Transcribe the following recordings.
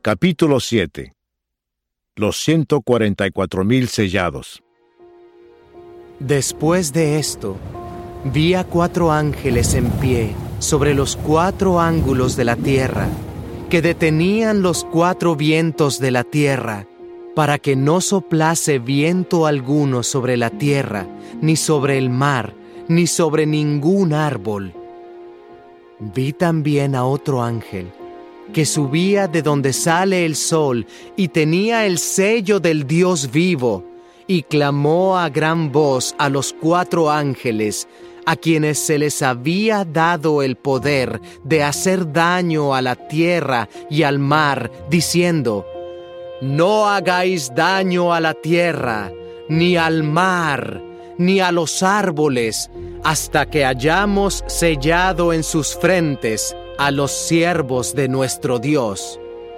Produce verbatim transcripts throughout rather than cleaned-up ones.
Capítulo siete. Los ciento cuarenta y cuatro mil sellados. Después de esto, vi a cuatro ángeles en pie sobre los cuatro ángulos de la tierra, que detenían los cuatro vientos de la tierra, para que no soplase viento alguno sobre la tierra, ni sobre el mar, ni sobre ningún árbol. Vi también a otro ángel, que subía de donde sale el sol, y tenía el sello del Dios vivo, y clamó a gran voz a los cuatro ángeles, a quienes se les había dado el poder de hacer daño a la tierra y al mar, diciendo: No hagáis daño a la tierra, ni al mar, ni a los árboles, hasta que hayamos sellado en sus frentes a los siervos de nuestro Dios.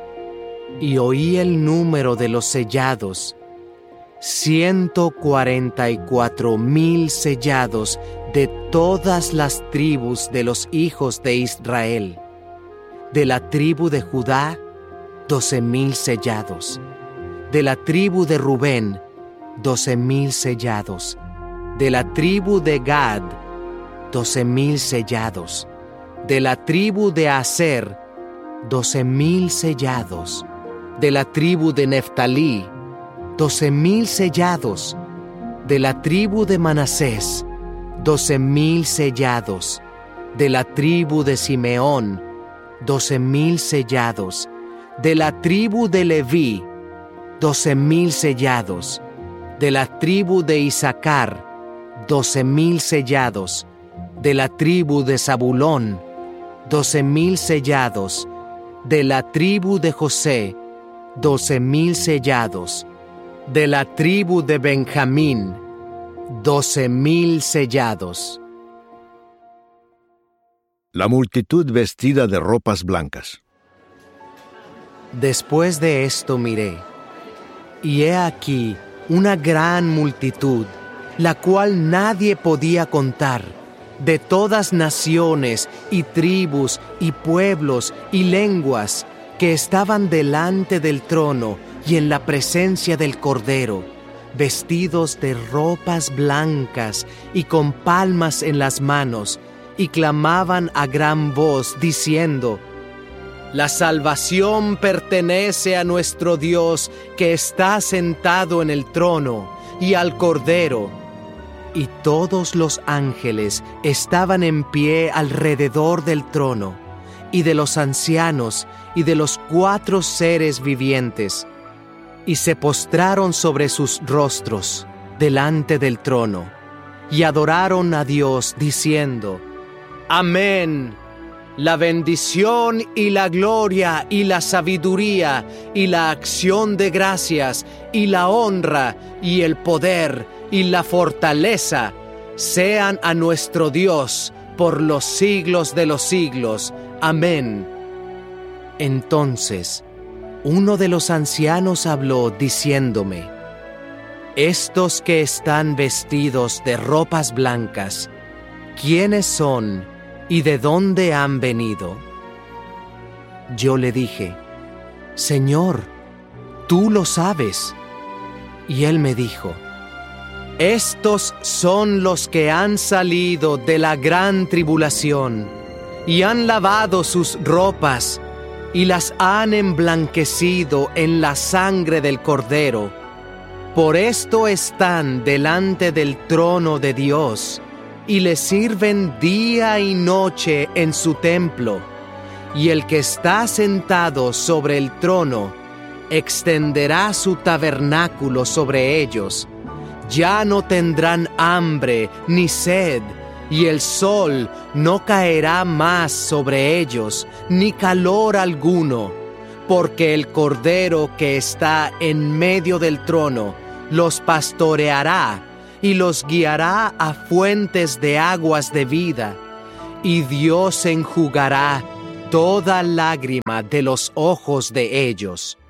Y oí el número de los sellados: ciento cuarenta y cuatro mil sellados de todas las tribus de los hijos de Israel. De la tribu de Judá, doce mil sellados. De la tribu de Rubén, doce mil sellados. De la tribu de Gad, doce mil sellados. De la tribu de Aser, doce mil sellados. De la tribu de Neftalí, doce mil sellados. De la tribu de Manasés, doce mil sellados. De la tribu de Simeón, doce mil sellados. De la tribu de Leví, doce mil sellados. De la tribu de Isaacar, doce mil sellados. De la tribu de Zabulón, doce mil sellados. De la tribu de José, doce mil sellados. De la tribu de Benjamín, doce mil sellados. La multitud vestida de ropas blancas. Después de esto miré, y he aquí una gran multitud, la cual nadie podía contar, de todas naciones y tribus y pueblos y lenguas, que estaban delante del trono y en la presencia del Cordero, vestidos de ropas blancas y con palmas en las manos, y clamaban a gran voz, diciendo: La salvación pertenece a nuestro Dios, que está sentado en el trono, y al Cordero. Y todos los ángeles estaban en pie alrededor del trono, y de los ancianos, y de los cuatro seres vivientes, y se postraron sobre sus rostros delante del trono, y adoraron a Dios, diciendo: Amén. La bendición y la gloria y la sabiduría y la acción de gracias y la honra y el poder y la fortaleza sean a nuestro Dios por los siglos de los siglos. Amén. Entonces, uno de los ancianos habló diciéndome: Estos que están vestidos de ropas blancas, ¿quiénes son y de dónde han venido? Yo le dije: Señor, tú lo sabes. Y él me dijo: Estos son los que han salido de la gran tribulación, y han lavado sus ropas, y las han emblanquecido en la sangre del Cordero. Por esto están delante del trono de Dios, y le sirven día y noche en su templo. Y el que está sentado sobre el trono extenderá su tabernáculo sobre ellos. Ya no tendrán hambre ni sed, y el sol no caerá más sobre ellos, ni calor alguno, porque el Cordero que está en medio del trono los pastoreará y los guiará a fuentes de aguas de vida, y Dios enjugará toda lágrima de los ojos de ellos.